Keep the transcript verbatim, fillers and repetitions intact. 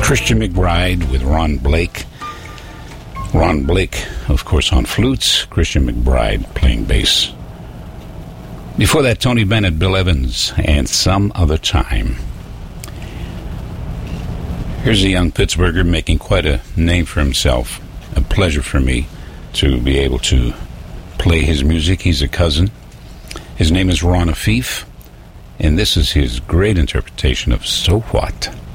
Christian McBride with Ron Blake. Ron Blake, of course, on flutes. Christian McBride playing bass. Before that, Tony Bennett, Bill Evans, and Some Other Time. Here's a young Pittsburgher making quite a name for himself. A pleasure for me to be able to play his music. He's a cousin. His name is Ron Afif, and this is his great interpretation of So What?